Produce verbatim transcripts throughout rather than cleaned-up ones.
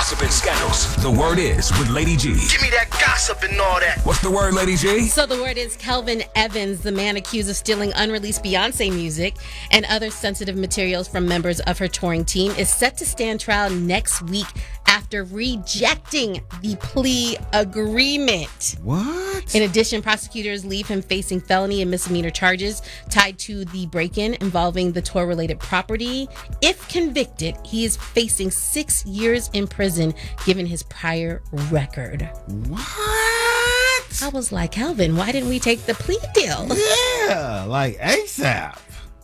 gossip and scandals. The Word Is with Lady G. Give me that gossip and all that. What's the word, Lady G? So the word is Kelvin Evans, the man accused of stealing unreleased Beyonce music and other sensitive materials from members of her touring team, is set to stand trial next week after rejecting the plea agreement. What? In addition, prosecutors leave him facing felony and misdemeanor charges tied to the break-in involving the tour-related property. If convicted, he is facing six years in prison, given his prior record. What? I was like, Kelvin, why didn't we take the plea deal? Yeah, like ASAP.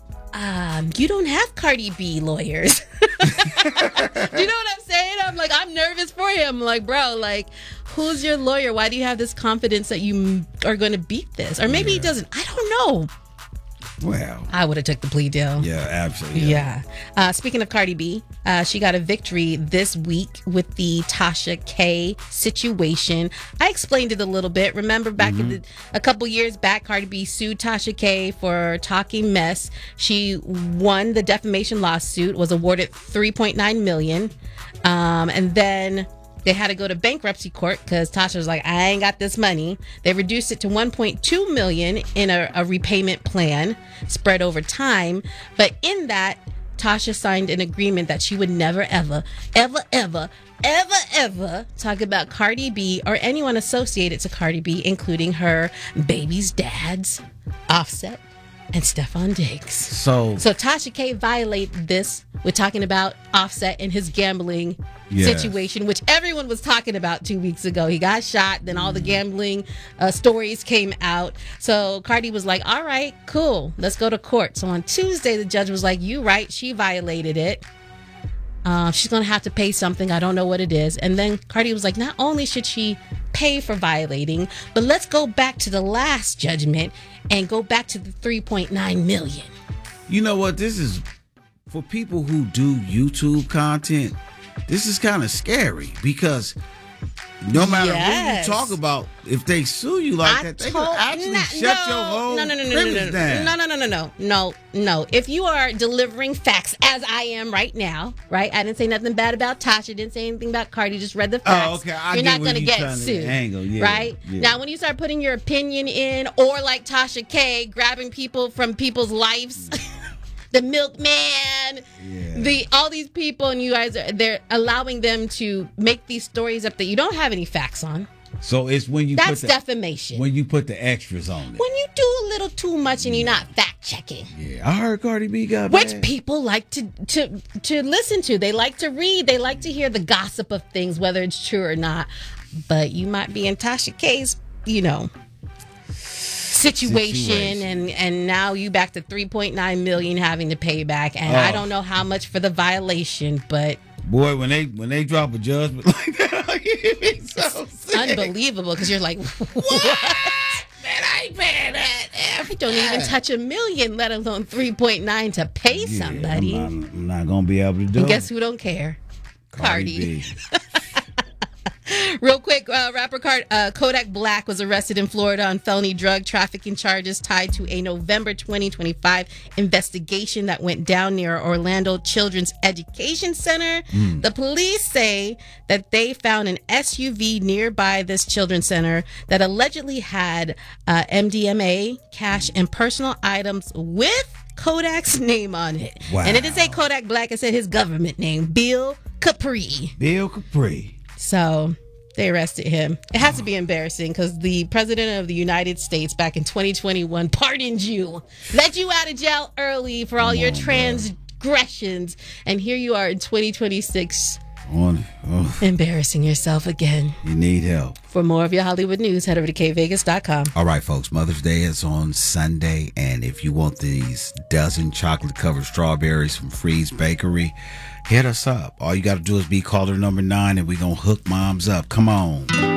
Um, you don't have Cardi B lawyers. You know what I'm saying? I'm like, I'm nervous for him. Like, bro, like, who's your lawyer? Why do you have this confidence that you are going to beat this? Or maybe yeah. he doesn't. I don't know. Well, I would have took the plea deal. Yeah, absolutely. Yeah. yeah. Uh, speaking of Cardi B, uh, she got a victory this week with the Tasha K situation. I explained it a little bit. Remember back mm-hmm. in the, a couple years back, Cardi B sued Tasha K for talking mess. She won the defamation lawsuit, was awarded three point nine million dollars. Um, and then they had to go to bankruptcy court because Tasha was like, I ain't got this money. They reduced it to one point two million dollars in a, a repayment plan spread over time. But in that, Tasha signed an agreement that she would never, ever, ever, ever, ever, ever talk about Cardi B or anyone associated to Cardi B, including her baby's dads, Offset, and Stefan Diggs. So, so Tasha K violated this with talking about Offset and his gambling yes. situation, which everyone was talking about two weeks ago. He got shot, then all the gambling uh, stories came out. So Cardi was like, all right, cool, let's go to court. So on Tuesday, the judge was like, you right, she violated it. Uh, she's going to have to pay something. I don't know what it is. And then Cardi was like, not only should she pay for violating, but let's go back to the last judgment and go back to the three point nine million. You know what? This is for people who do YouTube content. This is kind of scary because no matter yes. what you talk about, if they sue you like I that, they told, can actually no, shut no, your whole no, no, no, no, premise no, no, down. no, no, no, no, no, no, no. If you are delivering facts, as I am right now, right? I didn't say nothing bad about Tasha. Didn't say anything about Cardi. Just read the facts. Oh, okay. I You're get not going to get sued, angle. Yeah, right? Yeah. Now, when you start putting your opinion in, or like Tasha K, grabbing people from people's lives. The milkman, yeah. the all these people, and you guys are they're allowing them to make these stories up that you don't have any facts on. So it's when you that's put the, defamation. When you put the extras on it. When you do a little too much and yeah. you're not fact checking. Yeah, I heard Cardi B got which bad. people like to to to listen to. They like to read. They like to hear the gossip of things, whether it's true or not. But you might be in Tasha K's, you know. Situation, situation and and now you back to three point nine million having to pay back, and oh. I don't know how much for the violation, but boy, when they when they drop a judgment like that, it's so it's unbelievable because you're like, what? Man, I ain't paying that. I don't even touch a million, let alone three point nine to pay yeah, somebody. I'm not, I'm not gonna be able to do. And it. Guess who don't care? Cardi. Cardi. Real quick, uh, rapper Card, uh, Kodak Black was arrested in Florida on felony drug trafficking charges tied to a November twenty twenty-five investigation that went down near Orlando Children's Education Center. Mm. The police say that they found an S U V nearby this children's center that allegedly had uh, M D M A, cash, and personal items with Kodak's name on it. Wow. And it didn't say Kodak Black, it said his government name, Bill Capri. Bill Capri. So they arrested him. It has to be embarrassing because the president of the United States back in twenty twenty-one pardoned you, let you out of jail early for all Come your on, transgressions. Bro. And here you are in twenty twenty-six on, oh. embarrassing yourself again. You need help. For more of your Hollywood news, head over to K Vegas dot com. All right, folks. Mother's Day is on Sunday. And if you want these dozen chocolate-covered strawberries from Freeze Bakery, hit us up. All you got to do is be caller number nine, and we're going to hook moms up. Come on.